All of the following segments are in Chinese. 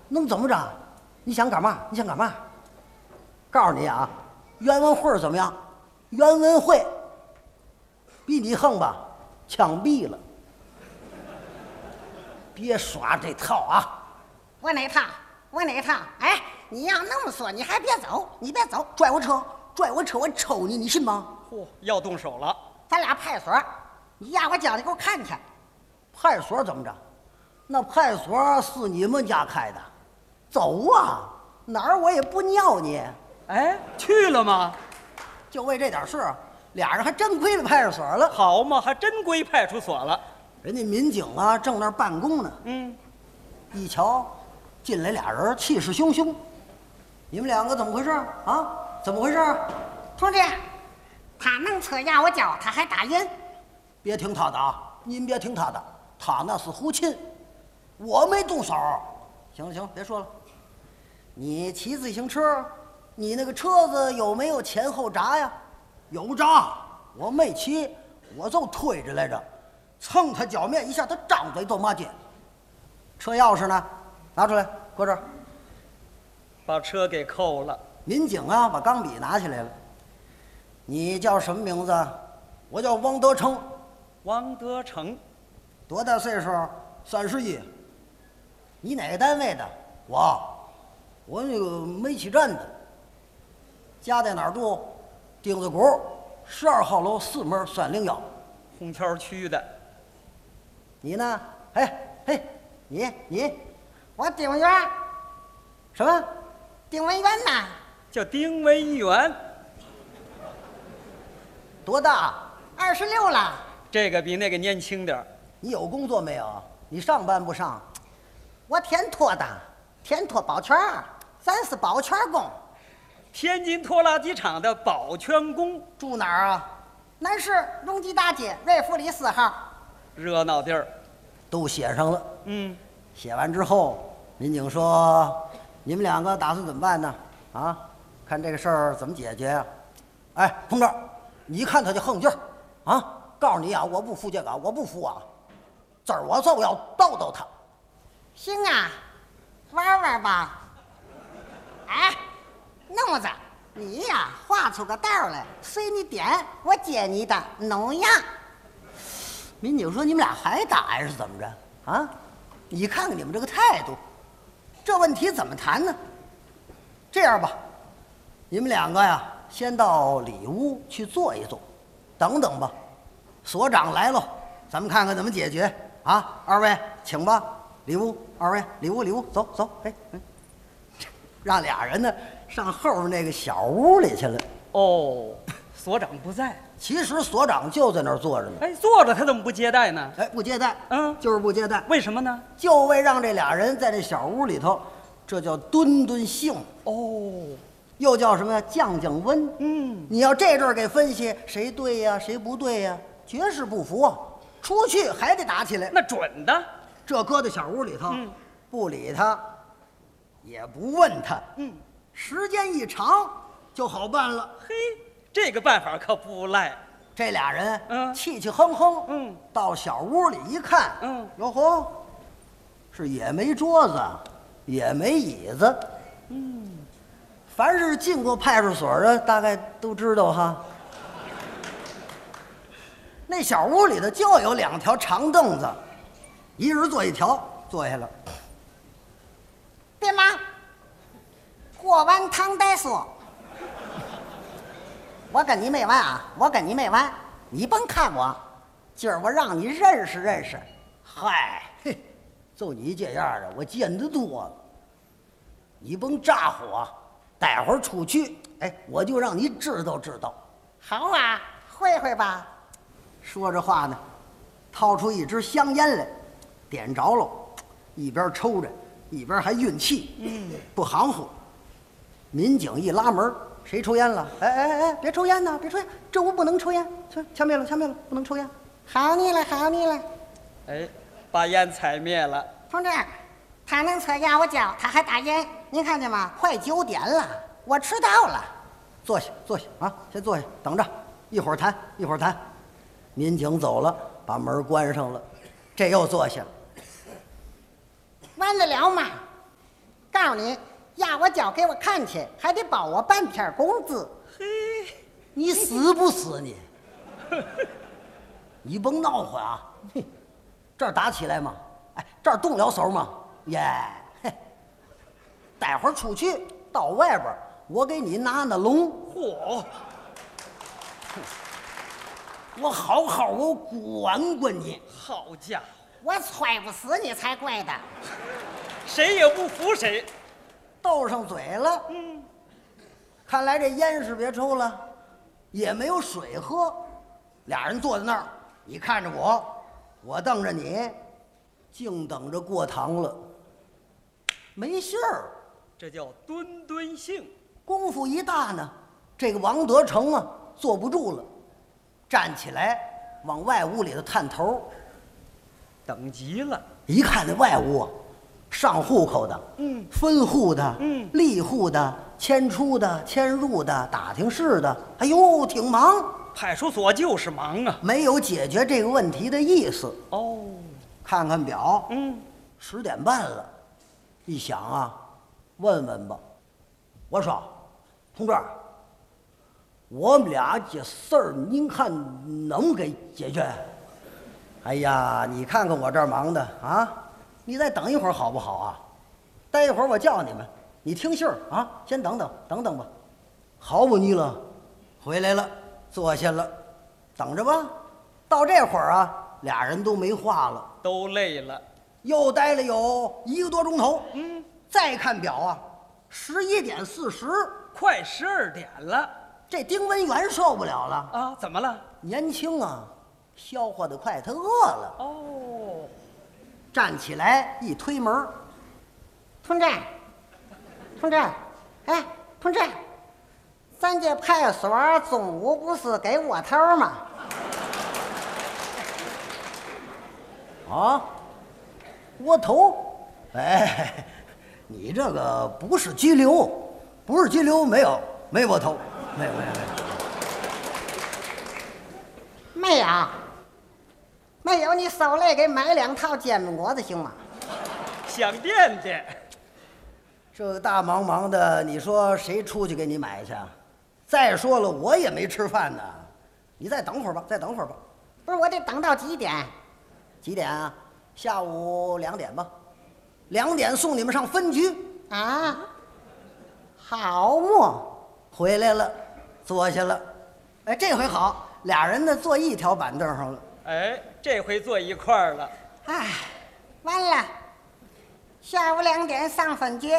能怎么着？你想干嘛？你想干嘛？告诉你啊，袁文慧怎么样？袁文慧比你横吧，枪毙了。别耍这套啊！ 我哪套？我哪套？哎，你要那么说，你还别走，你别走， 拽我车，拽我车，我抽你，你信吗？ 嚯，要动手了！ 咱俩派出所，你呀，我叫你给我看去。 派出所怎么着？那派出所是你们家开的，走啊！哪儿我也不尿你。 哎，去了吗？ 就为这点事，俩人还真归了派出所了。 好嘛，还真归派出所了。 人家民警啊，正那儿办公呢。一瞧，进来俩人，气势汹汹。你们两个怎么回事啊？怎么回事？ 同志，他能车压我脚，他还打人。 别听他的啊，您别听他的，他那是胡沁，我没动手。行了行了，别说了。你骑自行车，你那个车子有没有前后闸呀？有闸，我没骑，我就推着来着，蹭他脚面一下，他张嘴就骂街。车钥匙呢？拿出来，搁这儿。 把车给扣了。 民警啊，把钢笔拿起来了。你叫什么名字？我叫王德成。 王德成， 多大岁数？31。你哪个单位的？我那个煤气站的。家在哪儿住？丁字谷12号楼4门301。 虹桥区的。 你呢？嘿，你， 我丁文元。 什么？ 丁文元呐？ 叫丁文元。 多大 ？26了。 这个比那个年轻点儿。 你有工作没有？你上班不上？ 我天托的，天托保全，咱是保全工。 天津拖拉机厂的保全工。 住哪儿啊？ 南市荣吉大街瑞福里4号。 热闹地儿。 都写上了。写完之后，民警说：“你们两个打算怎么办呢？啊，看这个事儿怎么解决呀？”哎，同志，你一看他就横劲儿啊！告诉你啊，我不服这个，我不服啊！这儿我就要叨叨他。 行啊，玩玩吧。哎，那么着，你呀画出个道来，随你点，我接你的，弄样。 民警说：“你们俩还打呀？是怎么着？啊？你看看你们这个态度，这问题怎么谈呢？这样吧，你们两个呀，先到里屋去坐一坐，等等吧。所长来了，咱们看看怎么解决啊！二位请吧，里屋。二位里屋，走走。哎，让俩人呢上后面那个小屋里去了。 哦，所长不在。 其实所长就在那儿坐着呢。 哎，坐着他怎么不接待呢？ 哎，不接待，就是不接待。 为什么呢？ 就为让这俩人在这小屋里头，这叫敦敦性哦， 又叫什么呀？降降温。你要这阵儿给分析谁对呀，谁不对呀，绝世不服啊！出去还得打起来。 那准的。 这搁在小屋里头，不理他，也不问他，时间一长就好办了。 嘿，这个办法可不赖。 这俩人气气哼哼，到小屋里一看，哟呵，是也没桌子，也没椅子，凡是进过派出所的，大概都知道哈。那小屋里头就有2条长凳子，一人坐一条，坐下了。 别忙，过完堂再说。我跟你没完啊！我跟你没完，你甭看我，今儿我让你认识认识。 嗨，嘿，就你这样的，我见得多了。你甭咋呼啊，待会儿出去，哎，我就让你知道知道。 好啊，会会吧。 说着话呢，掏出一支香烟来，点着了，一边抽着，一边还运气，不含糊。民警一拉门，谁抽烟了？哎，别抽烟呐，别抽烟，这屋不能抽烟，掐灭了，不能抽烟。 好你了，好你了。 哎，把烟踩灭了。 同志，他能车压我脚，他还打人，您看见吗？快9点了，我迟到了。 坐下啊，先坐下，等着，一会儿谈。民警走了，把门关上了，这又坐下了。 完得了吗？ 告诉你，压我脚给我看去，还得包我半天工资。 嘿， 你死不死你？你甭闹混啊！哼，这儿打起来吗？哎，这儿动了手吗？耶，嘿，待会儿出去到外边，我给你拿那龙， 嚯， 我好好我管管你。 好家伙， 我踹不死你才怪的。 谁也不服谁。 斗上嘴了。看来这烟是别抽了，也没有水喝。俩人坐在那儿，你看着我，我瞪着你，净等着过堂了。没信儿， 这叫吨吨性。 功夫一大呢，这个王德成啊坐不住了，站起来往外屋里头探头。 等急了。 一看那外屋啊，上户口的，分户的，立户的，迁出的，迁入的，打听事的，哎呦，挺忙。 派出所就是忙啊。 没有解决这个问题的意思。 哦， 看看表，10点半了。一想啊，问问吧。我说，同志，我们俩这事儿，您看能给解决？哎呀，你看看我这儿忙的啊！你再等一会儿好不好啊？待一会儿我叫你们，你听信儿啊，先等等吧。好不你了，回来了。坐下了，等着吧。到这会儿啊，俩人都没话了， 都累了。 又待了有1个多钟头。再看表啊，11点40， 快12点了。 这丁文元受不了了啊！怎么了？ 年轻啊，消化得快，他饿了。 哦， 站起来一推门， 同志，哎，同志。咱这派出所中午不是给窝头吗？ 啊，窝头？哎，你这个不是拘留，没窝头，没有。 没有，你手累给买2套煎饼果子行吗？ 想垫垫。 这个大忙忙的，你说谁出去给你买去啊？再说了，我也没吃饭呢，你再等会儿吧。 不是，我得等到几点？ 几点啊？下午2点吧。2点送你们上分局啊。 好嘛，回来了，坐下了。哎，这回好，俩人呢坐一条板凳上了。 哎，这回坐一块儿了。 哎，完了，下午2点上分局。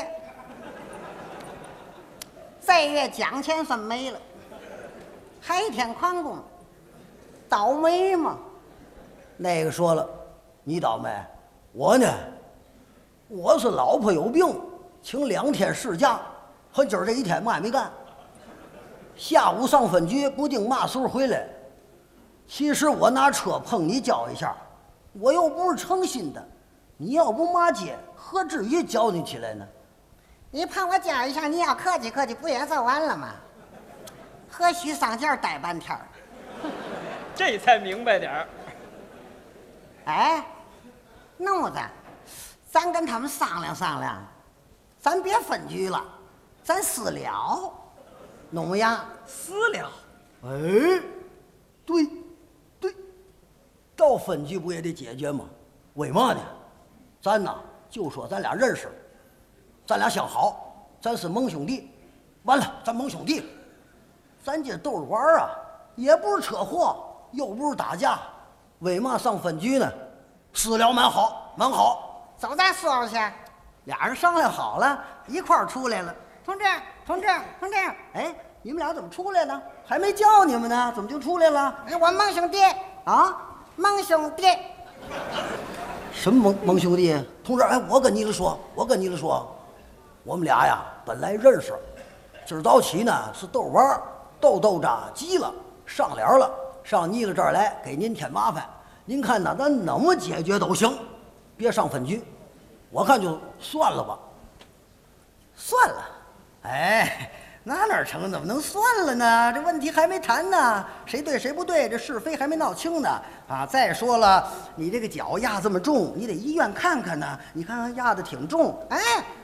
这月奖钱分没了，还添旷工，倒霉嘛。 那个说了，你倒霉，我呢，我是老婆有病，请2天事假，和今儿这一天嘛也没干。下午上分局，不定嘛时候回来。其实我拿车碰你叫一下，我又不是诚心的，你要不骂街，何至于叫你起来呢？ 你碰我叫一下，你要客气客气，不也就完了吗？何须上这儿待半天儿？ 这才明白点儿。 哎，弄子，咱跟他们商量商量，咱别分局了，咱私了，弄么样？ 私了。 哎，对，到分局不也得解决吗？为嘛呢？咱呐就说咱俩认识，咱俩相好，咱是盟兄弟。完了，咱盟兄弟，咱这逗着玩啊，也不是车祸，又不是打架，为嘛上分局呢？私了蛮好，蛮好。 走，咱说说去。 俩人商量好了，一块儿出来了。同志，哎，你们俩怎么出来了？还没叫你们呢，怎么就出来了？ 哎，我盟兄弟啊， 盟兄弟。 什么盟兄弟？同志，哎，我跟你了说，我们俩呀本来认识，今儿早起呢是逗玩，逗着急了，上脸了，上你了这儿来给您添麻烦。您看呐，咱怎么解决都行，别上分局。我看就算了吧。算了，哎，哪成？怎么能算了呢？这问题还没谈呢，谁对谁不对，这是非还没闹清呢。啊，再说了，你这个脚压这么重，你得医院看看呢。你看看压的挺重， 哎，